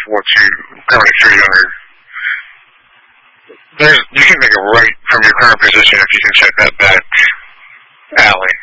what you currently trade under. You can make a right from your current position if you can check that back alley.